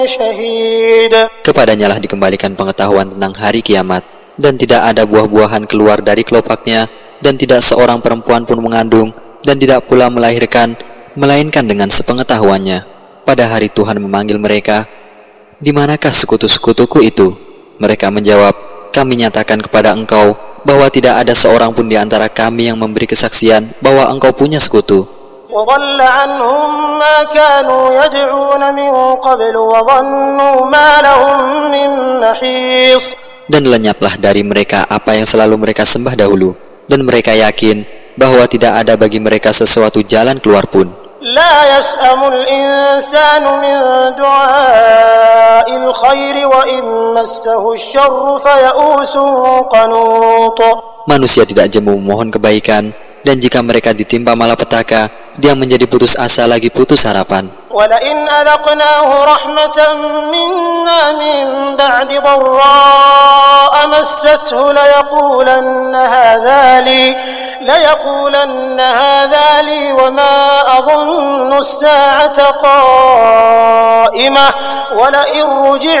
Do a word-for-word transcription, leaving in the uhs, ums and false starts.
شهيد. Kepadanya lah dikembalikan pengetahuan tentang hari kiamat, dan tidak ada buah-buahan keluar dari kelopaknya, dan tidak seorang perempuan pun mengandung, dan tidak pula melahirkan, melainkan dengan sepengetahuannya. Pada hari Tuhan memanggil mereka, "Di manakah sekutu-sekutuku itu?" Mereka menjawab, "Kami nyatakan kepada engkau bahwa tidak ada seorang pun di antara kami yang memberi kesaksian bahwa engkau punya sekutu." وضل عنهم ما كانوا يدعون من قبل وظنوا ما لهم من محيص. Dan lenyaplah dari mereka apa yang selalu mereka sembah dahulu, dan mereka yakin bahwa tidak ada bagi mereka sesuatu jalan keluar pun. لا يسأم الإنسان من دعاء الخير وإن مسه الشر فيئوس قنوط. Manusia tidak jemu memohon kebaikan, dan jika mereka ditimpa malapetaka, dia menjadi putus asa lagi putus harapan. وَلَئِنْ أَذَقْنَاهُ رَحْمَةً مِنَّا مِنْ بَعْدِ ضَرَّاءَ مَسَّتْهُ لَيَقُولَنَّ هَذَا لِي لَيَقُولَنَّ هَذَا لِي وَمَا أَظُنُّ السَّاعَةَ قَائِمَةً وَلَئِنْ رُجِعْتُ